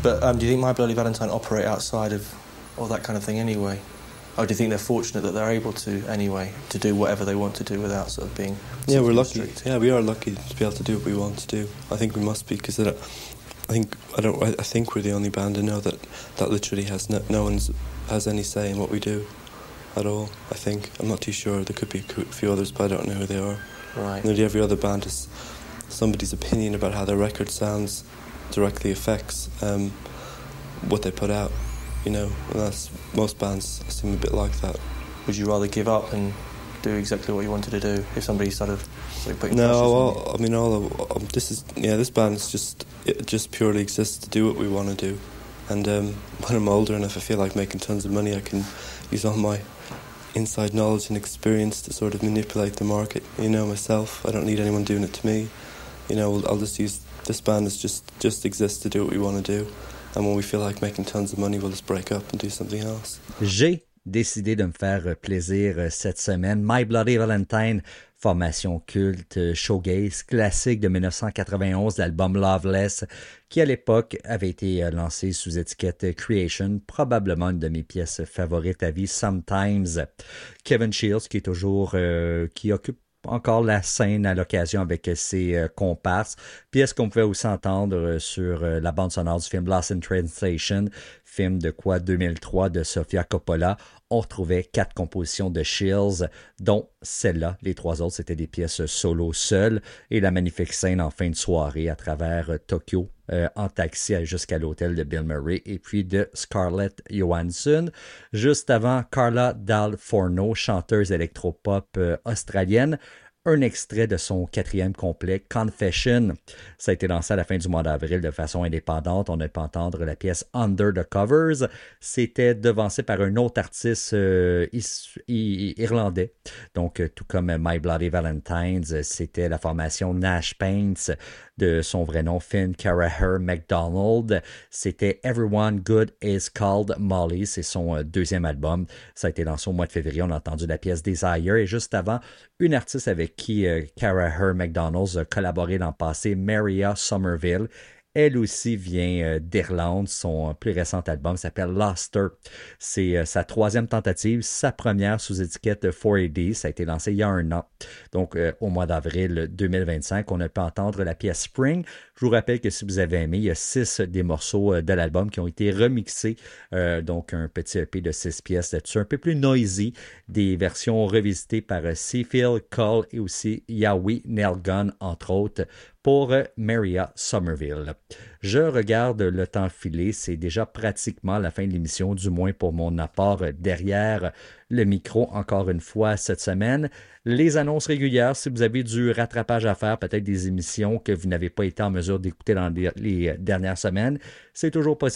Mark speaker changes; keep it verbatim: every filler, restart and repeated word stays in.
Speaker 1: But um, do you think My Bloody Valentine operate outside of all that kind of thing anyway? Or do you think they're fortunate that they're able to anyway, to do whatever they want to do without sort of being...
Speaker 2: Yeah, we're lucky. Yeah, we are lucky to be able to do what we want to do. I think we must be, because I think I don't. I think we're the only band I know that that literally has no, no one's has any say in what we do at all. I think I'm not too sure. There could be a few others, but I don't know who they are.
Speaker 1: Right.
Speaker 2: Nearly every other band is somebody's opinion about how their record sounds directly affects um, what they put out. You know, and that's, most bands seem a bit like that.
Speaker 1: Would you rather give up and do exactly what you wanted to do if somebody started like, putting
Speaker 2: no,
Speaker 1: pressures
Speaker 2: all,
Speaker 1: on you?
Speaker 2: I mean, all of, um, this is yeah. This band's just it just purely exists to do what we want to do, and um, when I'm older and if I feel like making tons of money, I can use all my inside knowledge and experience to sort of manipulate the market. You know, myself. I don't need anyone doing it to me. You know, I'll, I'll just use this band as just just exists to do what we want to do. And when we feel like making tons of money, we'll just break up and do something else.
Speaker 3: J'ai décidé de me faire plaisir cette semaine. My Bloody Valentine, formation culte, shoegaze, classique de dix-neuf cent quatre-vingt-onze, l'album Loveless, qui à l'époque avait été lancé sous étiquette Creation, probablement une de mes pièces favorites à vie, Sometimes. Kevin Shields, qui est toujours, euh, qui occupe encore la scène à l'occasion avec ses euh, comparses. Pièce qu'on pouvait aussi entendre euh, sur euh, la bande sonore du film Lost in Translation, film de quoi deux mille trois de Sofia Coppola. On retrouvait quatre compositions de Shields, dont celle-là. Les trois autres, c'était des pièces solo seules. Et la magnifique scène en fin de soirée à travers euh, Tokyo, euh, en taxi jusqu'à l'hôtel de Bill Murray et puis de Scarlett Johansson. Juste avant, Carla Dal Forno, chanteuse électropop euh, australienne. Un extrait de son quatrième complet, Confession. Ça a été lancé à la fin du mois d'avril de façon indépendante. On a pu entendre la pièce Under the Covers. C'était devancé par un autre artiste euh, is- i- irlandais. Donc, euh, tout comme My Bloody Valentines, c'était la formation Nash Paints de son vrai nom, Finn Caraher MacDonald. C'était Everyone Good Is Called Molly. C'est son euh, deuxième album. Ça a été lancé au mois de février. On a entendu la pièce Desire. Et juste avant, une artiste avec qui euh, Caraher MacDonald a collaboré l'an passé, Maria Somerville. Elle aussi vient euh, d'Irlande. Son plus récent album s'appelle Luster. C'est euh, sa troisième tentative, sa première sous étiquette quatre A D. Ça a été lancé il y a un an. Donc, euh, au mois d'avril deux mille vingt-cinq, on a pu entendre la pièce Spring. Je vous rappelle que si vous avez aimé, il y a six des morceaux euh, de l'album qui ont été remixés. Euh, donc, un petit E P de six pièces là-dessus, un peu plus noisy. Des versions revisitées par euh, Seafield, Cole et aussi Yahweh Nelgun, entre autres, pour euh, Maria Somerville. Je regarde le temps filer, c'est déjà pratiquement la fin de l'émission, du moins pour mon apport derrière le micro, encore une fois cette semaine. Les annonces régulières, si vous avez du rattrapage à faire, peut-être des émissions que vous n'avez pas été en mesure d'écouter dans les dernières semaines, c'est toujours possible